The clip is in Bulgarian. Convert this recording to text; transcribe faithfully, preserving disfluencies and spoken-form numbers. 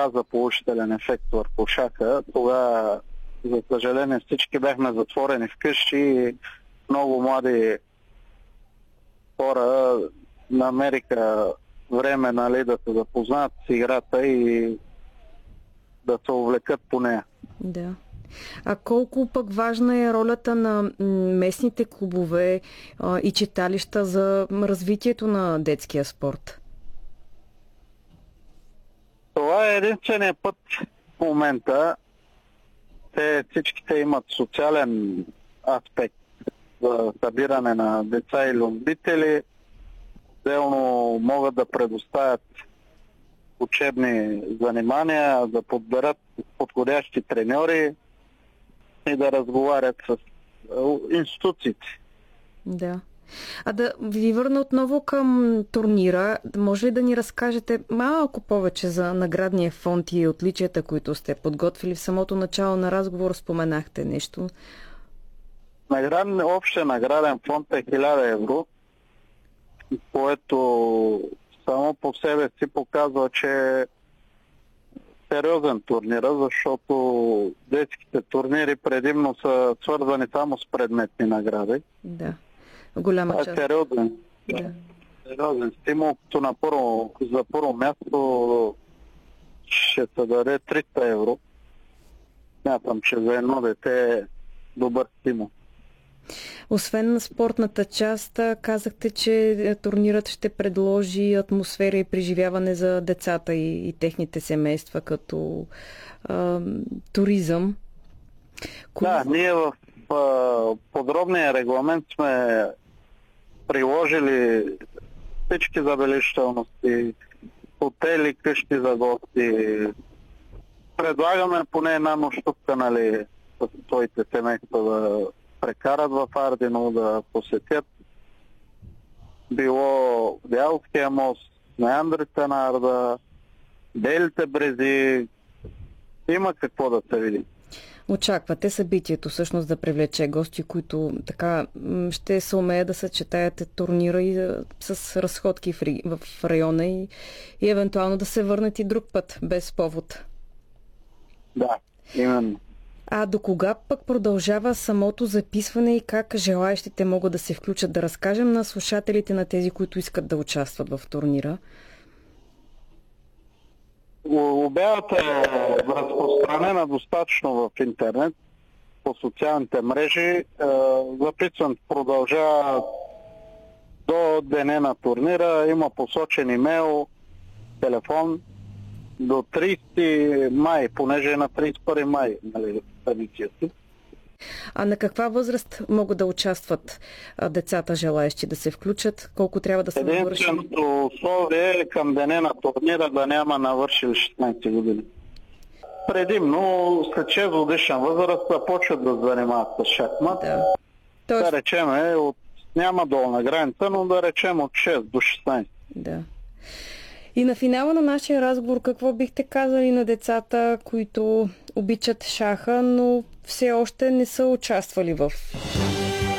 оказа положителен ефект върху шаха. Тогава, за съжаление, всички бяхме затворени вкъщи и много млади хора намериха време, нали, да се запознаят с играта и да се увлекат по нея. Да. А колко пък важна е ролята на местните клубове а, и читалища за развитието на детския спорт? Това е единственият път в момента. Те всичките имат социален аспект за събиране на деца и любители. Отделно могат да предоставят учебни занимания, да подберат подходящи треньори и да разговарят с институциите. Да. А да ви върна отново към турнира. Може ли да ни разкажете малко повече за наградния фонд и отличията, които сте подготвили? В самото начало на разговор споменахте нещо. Награден, общия награден фонд е хиляда евро, което само по себе си показва, че е сериозен турнир, защото детските турнири предимно са свързани само с предметни награди. Да, голяма част. Това е сериозен, да. сериозен стимул, като на първо, за първо място ще се даде триста евро. Смятам, че за едно дете е добър стимул. Освен на спортната част, казахте, че турнирът ще предложи атмосфера и преживяване за децата и, и техните семейства, като а, туризъм. Кои... Да, ние в а, подробния регламент сме приложили всички забележителности, хотели, къщи за гости. Предлагаме поне една нощувка, нали, с своите семейства да прекарат в Ардино, да посетят било Бялския мост, Меандрите на Арда, Белите брези. Има какво да се види. Очаквате събитието всъщност да привлече гости, които така ще се умеят да съчетаят турнира и с разходки в района и, и евентуално да се върнат и друг път, без повод. Да, именно. А до кога пък продължава самото записване и как желаещите могат да се включат? Да разкажем на слушателите, на тези, които искат да участват в турнира. Обявата е разпространена достатъчно в интернет, по социалните мрежи. Записването продължава до деня на турнира. Има посочен имейл, телефон до тридесети май, понеже е на тридесет и първи май, нали, традицията. А на каква възраст могат да участват децата, желаещи да се включат? Колко трябва да се навърши? Единственото условие е към деня на турнира да няма навършили шестнадесет години. Предимно след шест годишна възраст започват да занимават с шахмат. Да. Тоест... Да речем, от, няма долна граница, но да речем от шест до шестнадесет. Да. И на финала на нашия разговор, какво бихте казали на децата, които обичат шаха, но все още не са участвали в